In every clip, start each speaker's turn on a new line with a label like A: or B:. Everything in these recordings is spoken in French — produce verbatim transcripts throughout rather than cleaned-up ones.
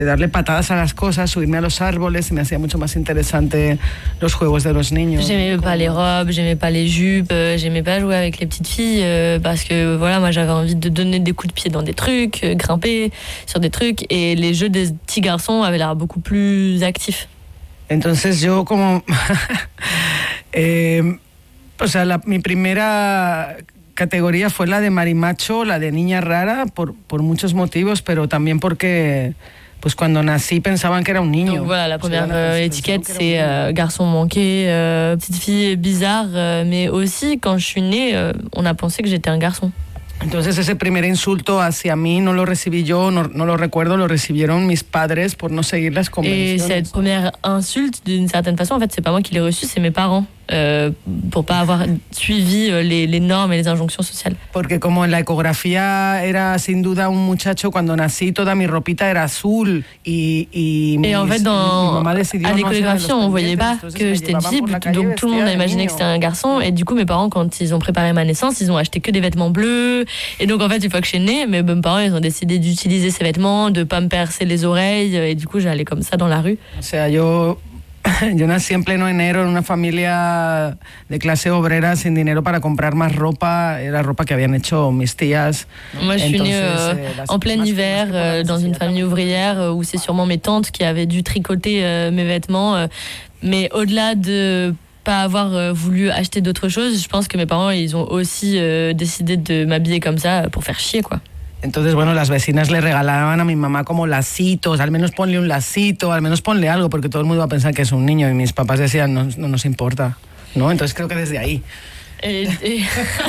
A: de darle patadas a las cosas, subirme a los árboles, y me hacía mucho más interesante los juegos de los niños.
B: J'aimais pas les robes, j'aimais pas les jupes, euh, j'aimais pas jouer avec les petites filles euh, parce que voilà, moi j'avais envie de donner des coups de pied dans des trucs, euh, grimper sur des trucs, et les jeux des petits garçons avaient l'air beaucoup plus actifs.
A: Entonces yo como eh, o sea, la, mi primera categoría fue la de marimacho, la de niña rara, por, por muchos motivos, pero también porque pues cuando nací pensaban que era un niño.
B: Donc voilà, la première euh, étiquette c'est euh, garçon manqué, euh, petite fille bizarre, euh, mais aussi quand je suis née, euh, on a pensé que j'étais un garçon.
A: Entonces ese primer insulto hacia mí no lo recibí yo, no, no lo recuerdo, lo recibieron mis padres por no seguir las convenciones.
B: Et cette première insulte, d'une certaine façon, en fait, c'est pas moi qui l'ai reçue, c'est mes parents, euh, pour pas avoir suivi les, les normes et les injonctions sociales.
A: Porque como en la ecografía era sin duda un muchacho, cuando nací toda mi ropita era azul y, y
B: et en fait, dans, à l'échographie, on voyait pas que j'étais une fille, donc tout le monde a imaginé que c'était un garçon. Et du coup, mes parents, quand ils ont préparé ma naissance, ils ont acheté que des vêtements bleus. Et donc, en fait, une fois que je suis née, mes parents, ils ont décidé d'utiliser ces vêtements, de pas me percer les oreilles. Et du coup, j'allais comme ça dans la rue.
A: O sea, yo... Yo nací en pleno enero en una familia de clase obrera sin dinero para comprar más ropa. Era ropa que habían hecho mis tías.
B: Moi, je suis née euh, en plein hiver euh, dans une famille ouvrière euh, où c'est sûrement mes tantes qui avaient dû tricoter euh, mes vêtements. Euh, mais au-delà de pas avoir euh, voulu acheter d'autres choses, je pense que mes parents, ils ont aussi euh, décidé de m'habiller comme ça pour faire chier, quoi.
A: Entonces, bueno, las vecinas le regalaban a mi mamá como lacitos, al menos ponle un lacito, al menos ponle algo, porque todo el mundo va a pensar que es un niño, y mis papás decían, no, no nos importa, ¿no? Entonces creo que desde ahí.
B: Et, et,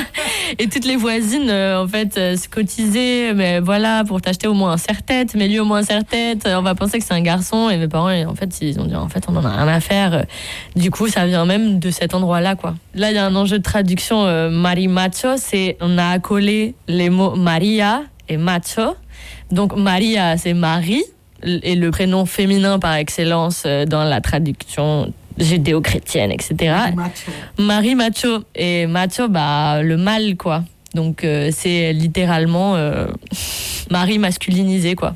B: et toutes les voisines, euh, en fait, euh, se cotisaient, mais voilà, pour t'acheter au moins un serre-tête, mais lui au moins un serre-tête, on va penser que c'est un garçon, et mes parents, en fait, ils ont dit, en fait, on en a rien à faire. Du coup, ça vient même de cet endroit-là, quoi. Là, il y a un enjeu de traduction, euh, marimacho, c'est, on a accolé les mots Maria et macho. Donc Maria, c'est Marie, et le prénom féminin par excellence dans la traduction judéo-chrétienne, et cetera.
A: Macho.
B: Marie macho. Et macho, bah, le mâle, quoi. Donc euh, c'est littéralement euh, Marie masculinisée, quoi.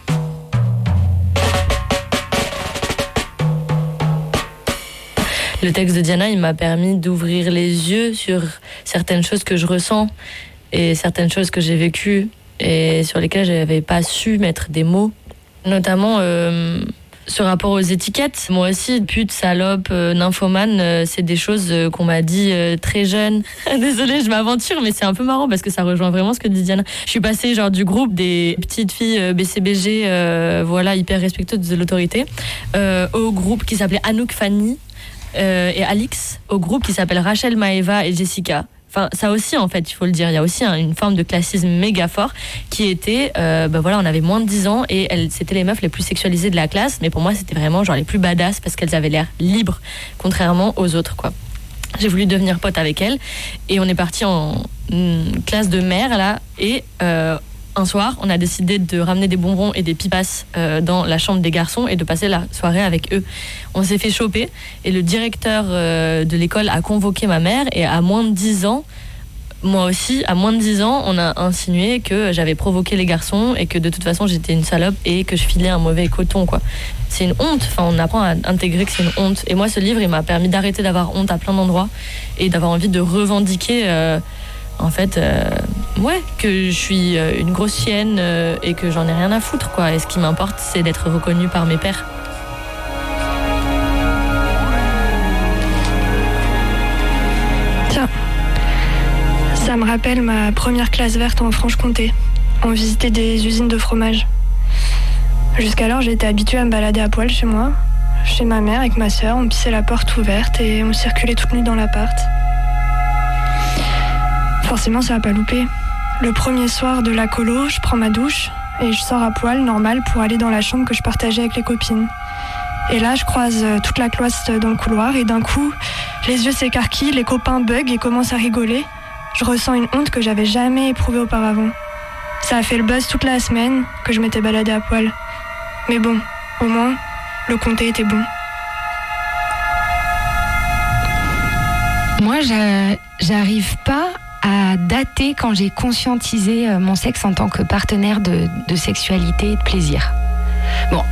B: Le texte de Diana, il m'a permis d'ouvrir les yeux sur certaines choses que je ressens et certaines choses que j'ai vécues et sur lesquelles je n'avais pas su mettre des mots. Notamment euh, ce rapport aux étiquettes. Moi aussi, pute, salope, euh, nymphomane, euh, c'est des choses euh, qu'on m'a dit euh, très jeune. Désolée, je m'aventure, mais c'est un peu marrant parce que ça rejoint vraiment ce que dit Diana. Je suis passée genre du groupe des petites filles euh, B C B G, euh, voilà, hyper respectueuses de l'autorité, euh, au groupe qui s'appelait Anouk, Fanny euh, et Alix, au groupe qui s'appelle Rachel, Maëva et Jessica. Enfin, ça aussi, en fait, il faut le dire. Il y a aussi hein, une forme de classisme méga fort qui était, euh, bah voilà, on avait moins de dix ans et elles, c'était les meufs les plus sexualisées de la classe. Mais pour moi, c'était vraiment genre les plus badass parce qu'elles avaient l'air libres, contrairement aux autres, quoi. J'ai voulu devenir pote avec elles et on est parti en une classe de mère, là, et euh, un soir, on a décidé de ramener des bonbons et des pipasses euh, dans la chambre des garçons et de passer la soirée avec eux. On s'est fait choper et le directeur euh, de l'école a convoqué ma mère et à moins de dix ans, moi aussi, à moins de dix ans, on a insinué que j'avais provoqué les garçons et que de toute façon j'étais une salope et que je filais un mauvais coton, quoi. C'est une honte, enfin on apprend à intégrer que c'est une honte. Et moi ce livre, il m'a permis d'arrêter d'avoir honte à plein d'endroits et d'avoir envie de revendiquer... Euh, En fait, euh, ouais, que je suis une grosse chienne euh, et que j'en ai rien à foutre, quoi. Et ce qui m'importe, c'est d'être reconnue par mes pairs.
C: Tiens, ça me rappelle ma première classe verte en Franche-Comté. On visitait des usines de fromage. Jusqu'alors, j'étais habituée à me balader à poil chez moi, chez ma mère avec ma sœur. On pissait la porte ouverte et on circulait toute nue dans l'appart. Forcément, ça va pas louper. Le premier soir de la colo, je prends ma douche et je sors à poil, normal, pour aller dans la chambre que je partageais avec les copines. Et là, je croise toute la classe dans le couloir et d'un coup, les yeux s'écarquillent, les copains bug et commencent à rigoler. Je ressens une honte que j'avais jamais éprouvée auparavant. Ça a fait le buzz toute la semaine que je m'étais baladée à poil. Mais bon, au moins, le comté était bon.
D: Moi, j'a- j'arrive pas à dater quand j'ai conscientisé mon sexe en tant que partenaire de, de sexualité et de plaisir.
E: Bon,